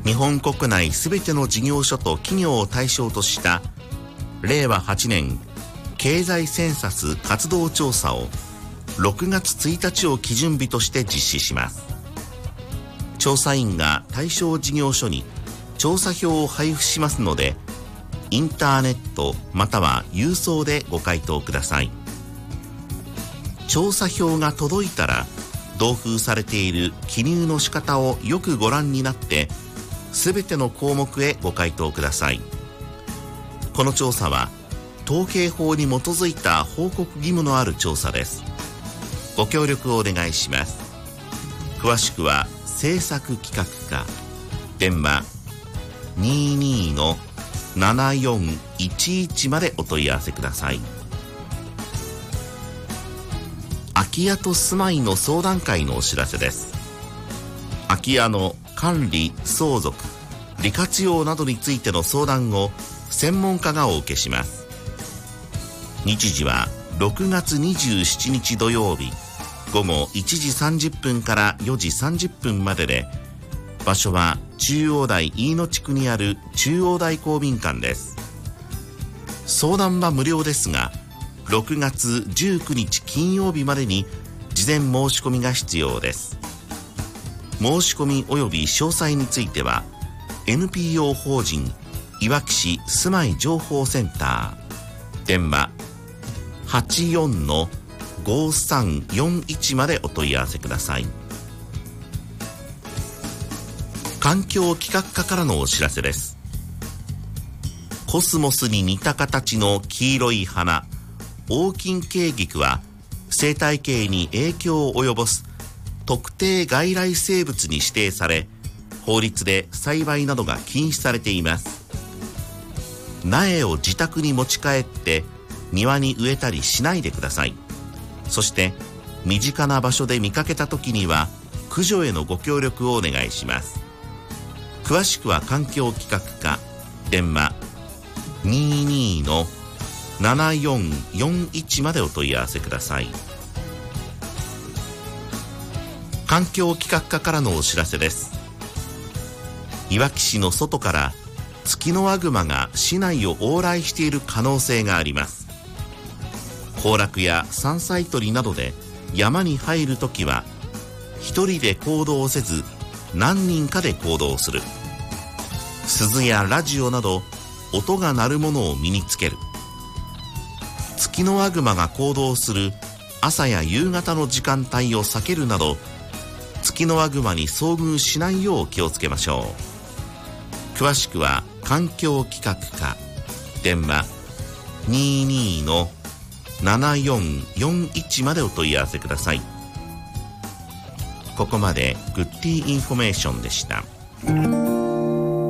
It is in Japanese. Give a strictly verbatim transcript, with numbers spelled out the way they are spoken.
日本国内すべての事業所と企業を対象としたれいわはちねん経済センサス活動調査をろくがつついたちを基準日として実施します。調査員が対象事業所に調査票を配布しますので、インターネットまたは郵送でご回答ください。調査票が届いたら、同封されている記入の仕方をよくご覧になって、すべての項目へご回答ください。この調査は、統計法に基づいた報告義務のある調査です。ご協力をお願いします。詳しくは、政策企画課、電話 にーにーのななよんいちいち までお問い合わせください。空き家と住まいの相談会のお知らせです。空き家の管理、相続、利活用などについての相談を専門家がお受けします。日時はろくがつにじゅうしちにち土曜日ごごいちじさんじゅっぷんからよじさんじゅっぷんまでで、場所は中央台飯野地区にある中央台公民館です。相談は無料ですが、ろくがつじゅうくにち金曜日までに事前申し込みが必要です。申し込み及び詳細については エヌピーオー 法人いわき市住まい情報センター、電話 はちよんのごさんよんいち までお問い合わせください。環境企画課からのお知らせです。コスモスに似た形の黄色い花、オオキンケイギクは生態系に影響を及ぼす特定外来生物に指定され、法律で栽培などが禁止されています。苗を自宅に持ち帰って庭に植えたりしないでください。そして身近な場所で見かけた時には駆除へのご協力をお願いします。詳しくは環境企画課、電話 にーにーのななよんよんいち までお問い合わせください。環境企画課からのお知らせです。いわき市の外からツキノワグマが市内を往来している可能性があります。行楽や山菜採りなどで山に入るときは、一人で行動せず何人かで行動する。鈴やラジオなど音が鳴るものを身につける。ツキノワグマが行動する朝や夕方の時間帯を避けるなど、ツキノワグマに遭遇しないよう気をつけましょう。詳しくは環境企画課、電話 にーにーのななよんよんいち までお問い合わせください。ここまでグッディインフォメーションでした。